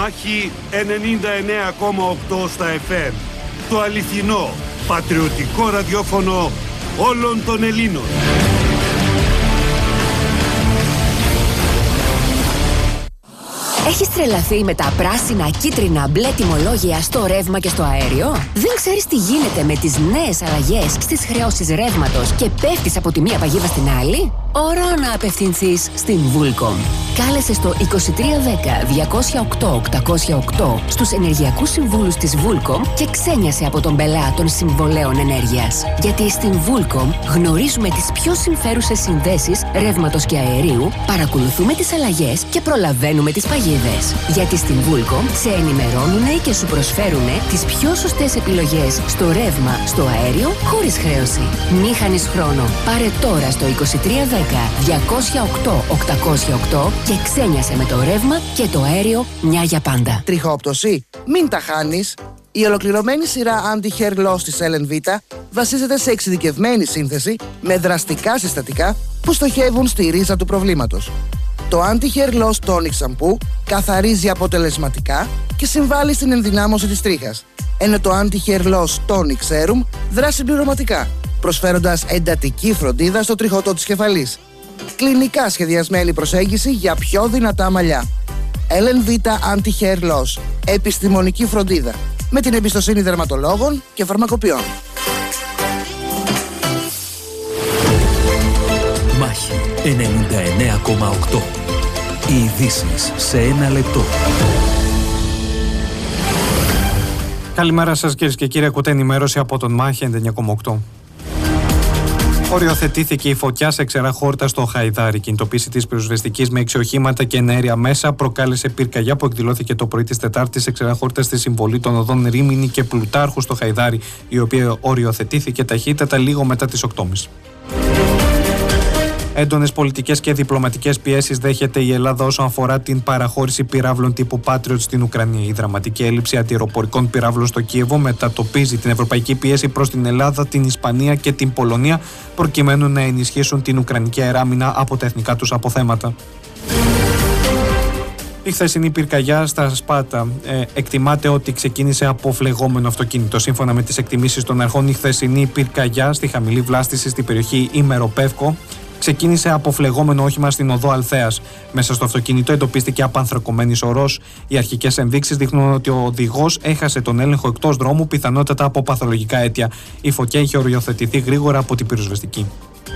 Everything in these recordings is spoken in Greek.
Μάχη 99,8 στα FM. Το αληθινό, πατριωτικό ραδιόφωνο όλων των Ελλήνων. Έχεις τρελαθεί με τα πράσινα, κίτρινα, μπλε τιμολόγια στο ρεύμα και στο αέριο? Δεν ξέρεις τι γίνεται με τις νέες αλλαγές στις χρεώσεις ρεύματος και πέφτεις από τη μία παγίδα στην άλλη? Ώρα να απευθυνθείς στην Vulcom. Κάλεσε στο 2310-208-808 στους ενεργειακούς συμβούλους της Vulcom και ξένιασε από τον πελά των συμβολέων ενέργειας. Γιατί στην Vulcom γνωρίζουμε τις πιο συμφέρουσες συνδέσεις ρεύματος και αερίου, παρακολουθούμε τις αλλαγές και προλαβαίνουμε τις παγίδες. Γιατί στην Vulcom σε ενημερώνουν και σου προσφέρουν τις πιο σωστές επιλογές στο ρεύμα, στο αέριο, χωρίς χρέωση. Μη χάνεις χρόνο. Πάρε τώρα στο 2310-208-808 και ξένιασε με το ρεύμα και το αέριο μια για πάντα. Τριχόπτωση? Μην τα χάνεις. Η ολοκληρωμένη σειρά Anti-Hair Loss της LNV βασίζεται σε εξειδικευμένη σύνθεση με δραστικά συστατικά που στοχεύουν στη ρίζα του προβλήματος. Το Anti-Hair Loss Tonic Shampoo καθαρίζει αποτελεσματικά και συμβάλλει στην ενδυνάμωση της τρίχας, ενώ το Anti-Hair Loss Tonic Serum δράσει συμπληρωματικά, προσφέροντας εντατική φροντίδα στο τριχωτό της κεφαλής. Κλινικά σχεδιασμένη προσέγγιση για πιο δυνατά μαλλιά. LNV Anti-Hair Loss. Επιστημονική φροντίδα. Με την εμπιστοσύνη δερματολόγων και φαρμακοποιών. Μάχη 99,8. Οι ειδήσεις σε ένα λεπτό. Καλημέρα σας κυρίες και κύριοι, ακούτε ενημέρωση από τον Μάχη 99,8. Οριοθετήθηκε η φωτιά σε ξερά χόρτα στο Χαϊδάρι. Κινητοποίηση της πυροσβεστικής με 6 οχήματα και εναέρια μέσα προκάλεσε πυρκαγιά που εκδηλώθηκε το πρωί της Τετάρτης σε ξερά χόρτα στη συμβολή των οδών Ρήμινη και Πλουτάρχου στο Χαϊδάρι, η οποία οριοθετήθηκε ταχύτατα λίγο μετά τις 8.30. Έντονες πολιτικές και διπλωματικές πιέσεις δέχεται η Ελλάδα όσον αφορά την παραχώρηση πυράβλων τύπου Patriot στην Ουκρανία. Η δραματική έλλειψη αντιεροπορικών πυράβλων στο Κίεβο μετατοπίζει την ευρωπαϊκή πίεση προς την Ελλάδα, την Ισπανία και την Πολωνία, προκειμένου να ενισχύσουν την ουκρανική αεράμινα από τα εθνικά τους αποθέματα. Η χθεσινή πυρκαγιά στα Σπάτα εκτιμάται ότι ξεκίνησε από φλεγόμενο αυτοκίνητο. Σύμφωνα με τις εκτιμήσεις των αρχών, η χθεσινή πυρκαγιά στη χαμηλή βλάστηση στην περιοχή Ημεροπεύκο ξεκίνησε από φλεγόμενο όχημα στην οδό Αλθέας. Μέσα στο αυτοκίνητο εντοπίστηκε απανθρακωμένης ορός. Οι αρχικές ενδείξεις δείχνουν ότι ο οδηγός έχασε τον έλεγχο εκτός δρόμου, πιθανότατα από παθολογικά αίτια. Η φωτιά είχε οριοθετηθεί γρήγορα από την πυροσβεστική.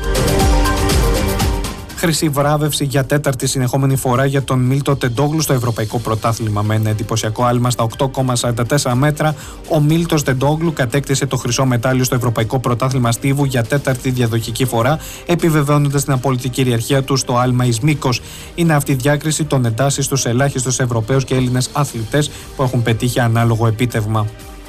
Χρυσή βράβευση για τέταρτη συνεχόμενη φορά για τον Μίλτο Τεντόγλου στο Ευρωπαϊκό Πρωτάθλημα. Με ένα εντυπωσιακό άλμα στα 8,44 μέτρα, ο Μίλτος Τεντόγλου κατέκτησε το χρυσό μετάλλιο στο Ευρωπαϊκό Πρωτάθλημα Στίβου για τέταρτη διαδοχική φορά, επιβεβαιώνοντας την απόλυτη κυριαρχία του στο άλμα εις μήκος. Είναι αυτή η διάκριση των εντάσσει στους ελάχιστους Ευρωπαίους και Έλληνες αθλητές που έχουν πετύχει ανάλογο επίτευγμα.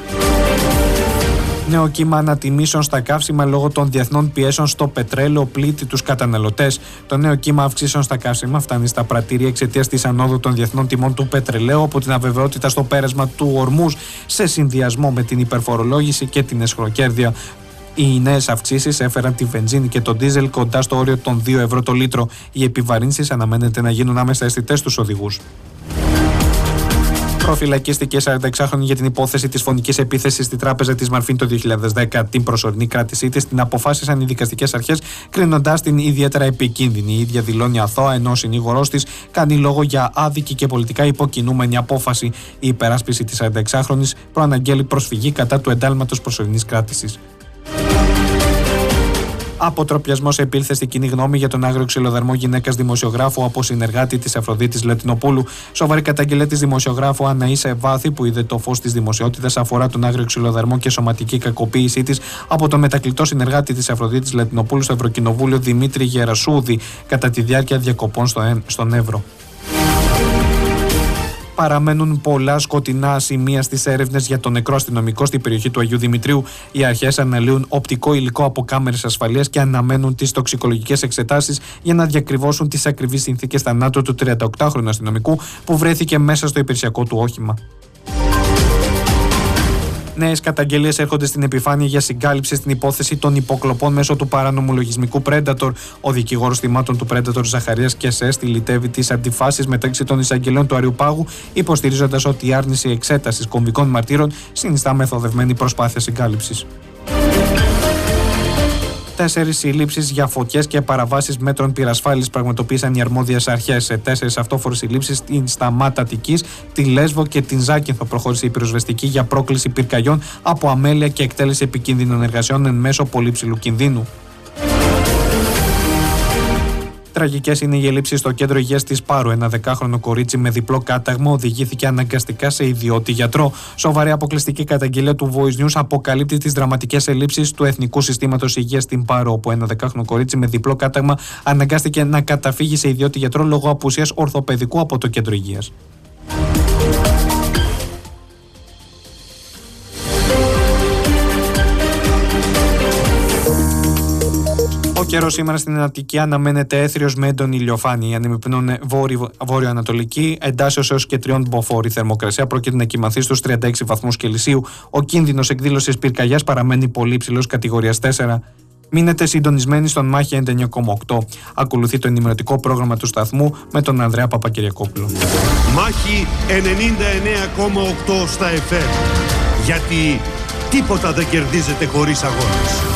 Νέο κύμα ανατιμήσεων στα καύσιμα λόγω των διεθνών πιέσεων στο πετρέλαιο πλήττει τους καταναλωτές. Το νέο κύμα αυξήσεων στα καύσιμα φτάνει στα πρατήρια εξαιτίας της ανόδου των διεθνών τιμών του πετρελαίου από την αβεβαιότητα στο πέρασμα του Ορμούζ σε συνδυασμό με την υπερφορολόγηση και την εσχροκέρδεια. Οι νέες αυξήσεις έφεραν τη βενζίνη και το ντίζελ κοντά στο όριο των 2 ευρώ το λίτρο. Οι επιβαρύνσεις αναμένεται να γίνουν άμεσα αισθητές στους οδηγούς. Προφυλακίστηκε 46χρονη για την υπόθεση της φωνικής επίθεσης στη τράπεζα της Μαρφίν το 2010. Την προσωρινή κράτησή της την αποφάσισαν οι δικαστικές αρχές, κρίνοντας την ιδιαίτερα επικίνδυνη. Η ίδια δηλώνει αθώα, ενώ ο συνήγορός της κάνει λόγο για άδικη και πολιτικά υποκινούμενη απόφαση. Η υπεράσπιση της 46χρονης προαναγγέλει προσφυγή κατά του εντάλματος προσωρινής κράτησης. Αποτροπιασμός επήλθε στην κοινή γνώμη για τον άγριο ξυλοδαρμό γυναίκας δημοσιογράφου από συνεργάτη της Αφροδίτης Λετινοπούλου. Σοβαρή καταγγελία της δημοσιογράφου Αναΐσα Ευβάθη, που είδε το φως της δημοσιότητας, αφορά τον άγριο ξυλοδαρμό και σωματική κακοποίησή της από τον μετακλητό συνεργάτη της Αφροδίτης Λετινοπούλου στο Ευρωκοινοβούλιο Δημήτρη Γερασούδη κατά τη διάρκεια διακοπών στον Εύρο. Παραμένουν πολλά σκοτεινά σημεία στις έρευνες για τον νεκρό αστυνομικό στην περιοχή του Αγίου Δημητρίου. Οι αρχές αναλύουν οπτικό υλικό από κάμερες ασφαλείας και αναμένουν τις τοξικολογικές εξετάσεις για να διακριβώσουν τις ακριβείς συνθήκες θανάτου του 38χρονου αστυνομικού που βρέθηκε μέσα στο υπηρεσιακό του όχημα. Νέες καταγγελίες έρχονται στην επιφάνεια για συγκάλυψη στην υπόθεση των υποκλοπών μέσω του παράνομου λογισμικού Predator. Ο δικηγόρος θυμάτων του Predator Ζαχαρίας Κεσέ στυλιτεύει τις αντιφάσεις μεταξύ των εισαγγελέων του Αριουπάγου, υποστηρίζοντας ότι η άρνηση εξέτασης κομβικών μαρτύρων συνιστά μεθοδευμένη προσπάθεια συγκάλυψης. 4 συλλήψεις για φωτιές και παραβάσεις μέτρων πυρασφάλισης πραγματοποίησαν οι αρμόδιες αρχές. Σε 4 αυτόφορες συλλήψεις στην Σταμάτα Αττικής, τη Λέσβο και την Ζάκυνθο προχώρησε η πυροσβεστική για πρόκληση πυρκαγιών από αμέλεια και εκτέλεση επικίνδυνων εργασιών εν μέσω πολύ ψηλού κινδύνου. Τραγικές είναι οι ελλείψεις στο κέντρο υγείας της Πάρου. Ένα 10χρονο κορίτσι με διπλό κάταγμα οδηγήθηκε αναγκαστικά σε ιδιώτη γιατρό. Σοβαρή αποκλειστική καταγγελία του Voice News αποκαλύπτει τις δραματικές ελλείψεις του Εθνικού Συστήματος Υγείας στην Πάρου, όπου ένα 10χρονο κορίτσι με διπλό κάταγμα αναγκάστηκε να καταφύγει σε ιδιώτη γιατρό λόγω απουσίας ορθοπαιδικού από το κέντρο υγείας. Ο καιρός σήμερα στην Αττική αναμένεται έθριος με έντονη ηλιοφάνεια. Ανεμιπνών βόρειο-ανατολική, εντάσσεως έως και 3 μποφόρ. Η θερμοκρασία πρόκειται να κυμανθεί στους 36 βαθμούς Κελσίου. Ο κίνδυνος εκδήλωσης πυρκαγιάς παραμένει πολύ υψηλός, κατηγορίας 4. Μείνετε συντονισμένοι στον Μάχη 99,8. Ακολουθεί το ενημερωτικό πρόγραμμα του σταθμού με τον Ανδρέα Παπακυριακόπουλο. Μάχη 99,8 στα FM. Γιατί τίποτα δεν κερδίζεται χωρίς αγώνες.